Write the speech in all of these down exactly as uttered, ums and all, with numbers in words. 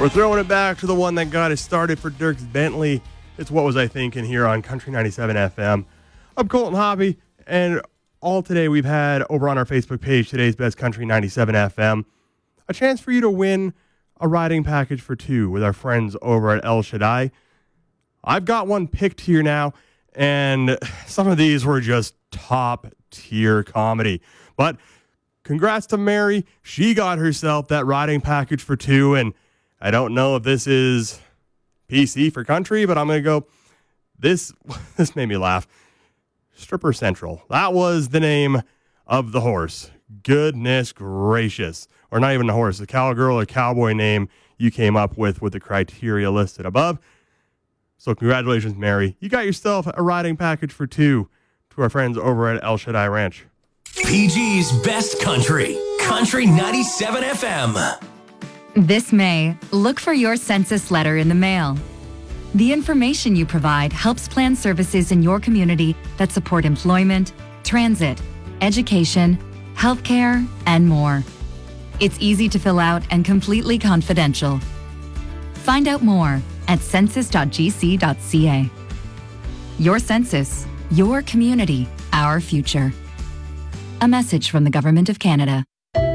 We're throwing it back to the one that got us started for Dierks Bentley. It's What Was I Thinking here on Country ninety-seven F M. I'm Colton Hobby, and all today we've had over on our Facebook page, Today's Best Country ninety-seven F M, a chance for you to win a riding package for two with our friends over at El Shaddai. I've got one picked here now, and some of these were just top-tier comedy. But congrats to Mary. She got herself that riding package for two, and I don't know if this is P C for country, but I'm going to go, this, this made me laugh. Stripper Central. That was the name of the horse. Goodness gracious. Or not even the horse, the cowgirl or cowboy name you came up with with the criteria listed above. So congratulations, Mary. You got yourself a riding package for two to our friends over at El Shaddai Ranch. P G's Best Country, Country ninety-seven F M. This May, look for your census letter in the mail. The information you provide helps plan services in your community that support employment, transit, education, healthcare, and more. It's easy to fill out and completely confidential. Find out more at census dot g c dot c a. Your census, your community, our future. A message from the Government of Canada.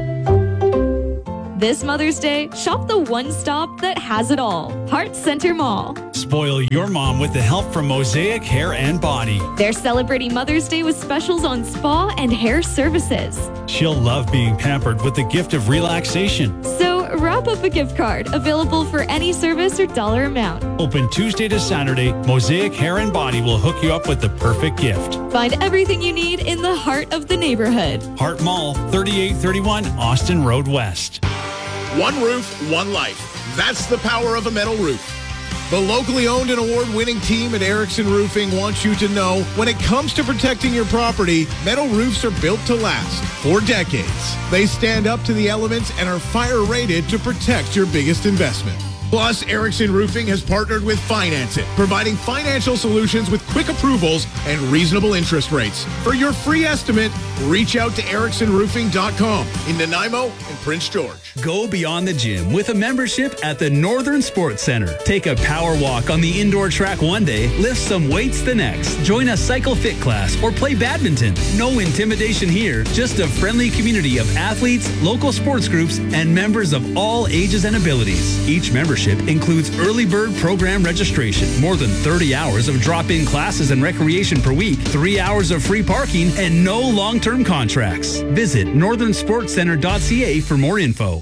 This Mother's Day, shop the one stop that has it all. Heart Center Mall. Spoil your mom with the help from Mosaic Hair and Body. They're celebrating Mother's Day with specials on spa and hair services. She'll love being pampered with the gift of relaxation. So wrap up a gift card, available for any service or dollar amount. Open Tuesday to Saturday, Mosaic Hair and Body will hook you up with the perfect gift. Find everything you need in the heart of the neighborhood. Hart Mall, thirty-eight thirty-one Austin Road West. One roof, one life. That's the power of a metal roof. The locally owned and award-winning team at Erickson Roofing wants you to know, when it comes to protecting your property, metal roofs are built to last for decades. They stand up to the elements and are fire-rated to protect your biggest investment. Plus, Erickson Roofing has partnered with Finance It, providing financial solutions with quick approvals and reasonable interest rates. For your free estimate, reach out to erickson roofing dot com in Nanaimo and Prince George. Go beyond the gym with a membership at the Northern Sports Center. Take a power walk on the indoor track one day, lift some weights the next. Join a cycle fit class or play badminton. No intimidation here, just a friendly community of athletes, local sports groups, and members of all ages and abilities. Each membership includes early bird program registration, more than thirty hours of drop-in classes and recreation per week, three hours of free parking, and no long-term contracts. Visit northern sports center dot c a for more info.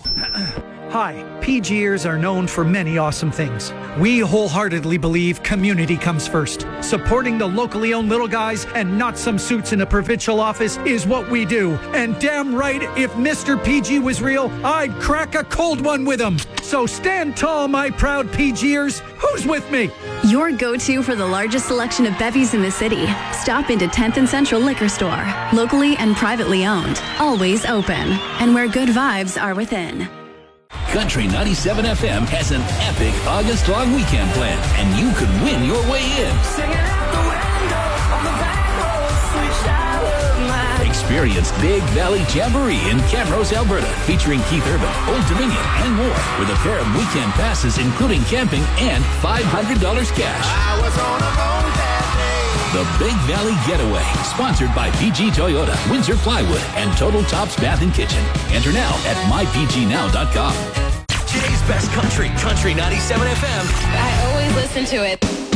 Hi, PGers are known for many awesome things. We wholeheartedly believe community comes first. Supporting the locally owned little guys and not some suits in a provincial office is what we do. And damn right, if Mister P G was real, I'd crack a cold one with him. So stand tall, my proud PGers. Who's with me? Your go-to for the largest selection of bevies in the city. Stop into tenth and Central Liquor Store. Locally and privately owned. Always open. And where good vibes are within. Country ninety-seven F M has an epic August-long weekend planned, and you could win your way in. Experience Big Valley Jamboree in Camrose, Alberta, featuring Keith Urban, Old Dominion, and more, with a pair of weekend passes including camping and five hundred dollars cash. I was on a road that day. The Big Valley Getaway, sponsored by P G Toyota, Windsor Plywood, and Total Tops Bath and Kitchen. Enter now at my p g now dot com. Today's Best Country, Country ninety-seven F M. I always listen to it.